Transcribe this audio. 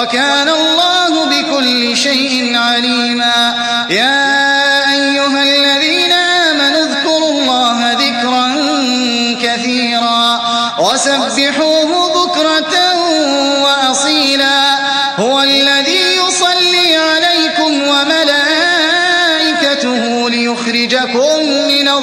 وكان الله بكل شيء عليما يا أيها الذين آمنوا اذكروا الله ذكرا كثيرا وسبحوه بكرة وأصيلا هو الذي يصلي عليكم وملائكته ليخرجكم من